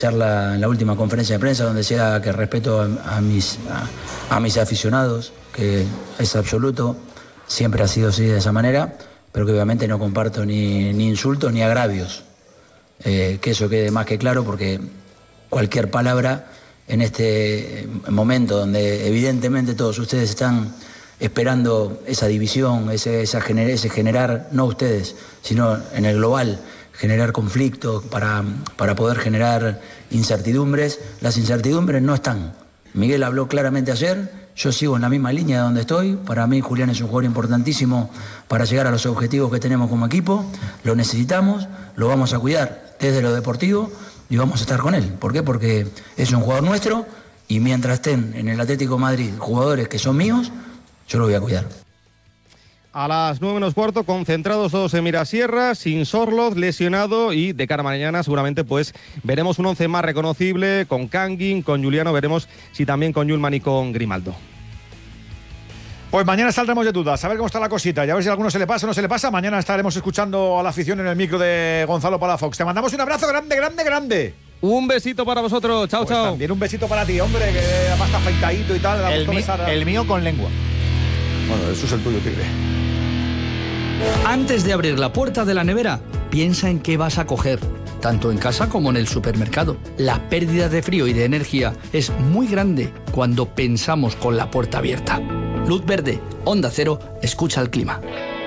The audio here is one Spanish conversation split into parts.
charla en la última conferencia de prensa donde decía que respeto a mis aficionados, que es absoluto, siempre ha sido así de esa manera, pero que obviamente no comparto ni insultos ni agravios. Que eso quede más que claro, porque cualquier palabra en este momento donde evidentemente todos ustedes están esperando esa división, ese generar, no ustedes, sino en el global, generar conflictos para poder generar incertidumbres. Las incertidumbres no están. Miguel habló claramente ayer, yo sigo en la misma línea de donde estoy. Para mí Julián es un jugador importantísimo para llegar a los objetivos que tenemos como equipo. Lo necesitamos, lo vamos a cuidar desde lo deportivo y vamos a estar con él. ¿Por qué? Porque es un jugador nuestro y mientras estén en el Atlético de Madrid jugadores que son míos, yo lo voy a cuidar. A las 9:15, concentrados todos en Mirasierra, sin Sorloz, lesionado, y de cara a mañana seguramente pues veremos un 11 más reconocible, con Kangin, con Juliano, veremos si también con Yulman y con Grimaldo. Pues mañana saldremos de dudas, a ver cómo está la cosita, y a ver si a alguno se le pasa o no se le pasa. Mañana estaremos escuchando a la afición en el micro de Gonzalo Palafox. Te mandamos un abrazo grande, grande, grande. Un besito para vosotros, chao, pues chao. También un besito para ti, hombre, que además está afeitadito y tal. El mío con lengua. Bueno, eso es el tuyo, Tigre. Antes de abrir la puerta de la nevera, piensa en qué vas a coger, tanto en casa como en el supermercado. La pérdida de frío y de energía es muy grande cuando pensamos con la puerta abierta. Luz verde, Onda Cero, escucha el clima.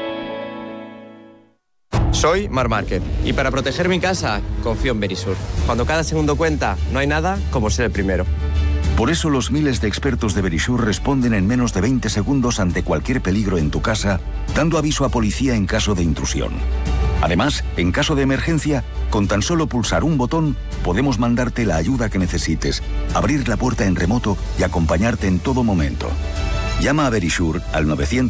Soy Marc Márquez y para proteger mi casa confío en Verisur. Cuando cada segundo cuenta, no hay nada como ser el primero. Por eso los miles de expertos de Verisur responden en menos de 20 segundos ante cualquier peligro en tu casa, dando aviso a policía en caso de intrusión. Además, en caso de emergencia, con tan solo pulsar un botón, podemos mandarte la ayuda que necesites, abrir la puerta en remoto y acompañarte en todo momento. Llama a Verisur al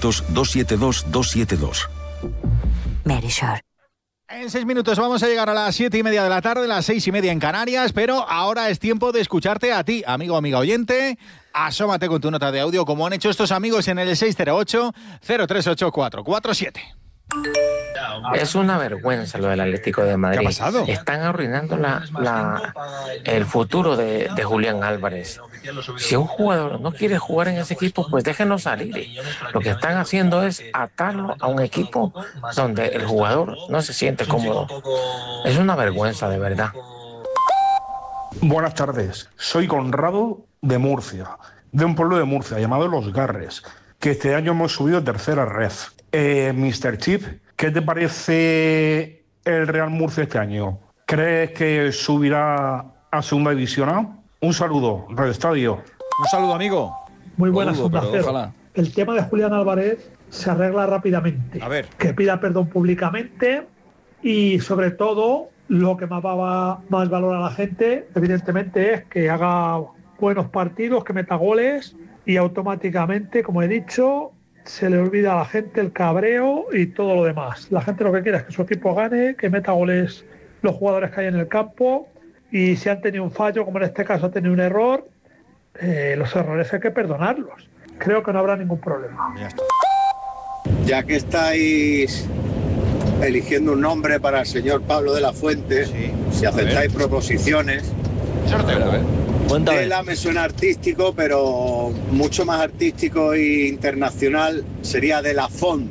900-272-272. Verisur. En 6 minutos vamos a llegar a las 7:30 de la tarde, las 6:30 en Canarias, pero ahora es tiempo de escucharte a ti, amigo, amiga oyente. Asómate con tu nota de audio, como han hecho estos amigos en el 608-038-447. Es una vergüenza lo del Atlético de Madrid. ¿Qué ha pasado? Están arruinando el futuro de Julián Álvarez. Si un jugador no quiere jugar en ese equipo, pues déjenlo salir. Lo que están haciendo es atarlo a un equipo donde el jugador no se siente cómodo. Es una vergüenza, de verdad. Buenas tardes, soy Conrado de Murcia, de un pueblo de Murcia llamado Los Garres, que este año hemos subido a tercera ref. Mr. Chip, ¿qué te parece el Real Murcia este año? ¿Crees que subirá a segunda división A? Un saludo, Radio Estadio. Un saludo, amigo. Muy buenas, ojalá. El tema de Julián Álvarez se arregla rápidamente. A ver. Que pida perdón públicamente y, sobre todo, lo que más valora a la gente, evidentemente, es que haga buenos partidos, que meta goles y automáticamente, como he dicho, se le olvida a la gente el cabreo y todo lo demás. La gente lo que quiere es que su equipo gane, que meta goles los jugadores que hay en el campo, y si han tenido un fallo, como en este caso ha tenido un error, los errores hay que perdonarlos. Creo que no habrá ningún problema. Ya que estáis eligiendo un nombre para el señor Pablo de la Fuente, si aceptáis proposiciones, Tela me suena artístico, pero mucho más artístico e internacional sería De La Font.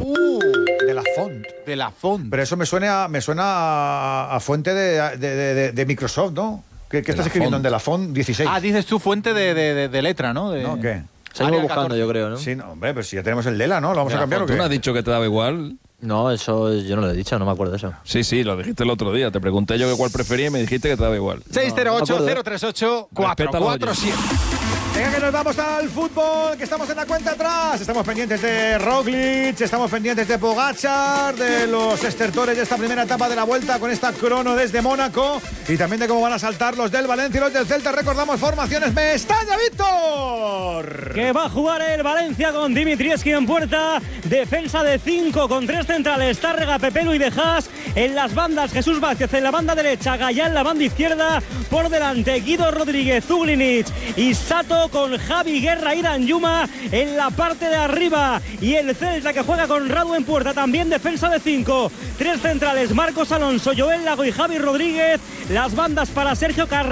De la Font. Pero eso me suena a fuente de Microsoft, ¿no? ¿Qué estás escribiendo en De La Font 16? Ah, dices tú fuente de letra, ¿no? ¿No? ¿Qué? Seguimos buscando, yo creo, ¿no? Sí, no, hombre, pero si ya tenemos el Dela, ¿no? ¿Lo vamos a cambiar o qué? ¿Tú no has dicho que te daba igual? No, eso yo no lo he dicho, no me acuerdo de eso. Sí, lo dijiste el otro día. Te pregunté yo cuál prefería y me dijiste que te daba igual. 608-038-447. Venga, que nos vamos al fútbol, que estamos en la cuenta atrás. Estamos pendientes de Roglic, estamos pendientes de Pogačar, de los estertores de esta primera etapa de la Vuelta con esta crono desde Mónaco, y también de cómo van a saltar los del Valencia y los del Celta. Recordamos formaciones. Mestalla, Víctor. Que va a jugar el Valencia con Dimitrievski en puerta. Defensa de 5 con 3 centrales. Tárrega, Pepelu y De Haas. En las bandas, Jesús Vázquez en la banda derecha, Gallá en la banda izquierda. Por delante, Guido Rodríguez, Zuglinic y Sato, con Javi Guerra y Danjuma en la parte de arriba. Y el Celta, que juega con Radu en puerta, también defensa de 5. 3 centrales, Marcos Alonso, Joel Lago y Javi Rodríguez. Las bandas para Sergio Carrera.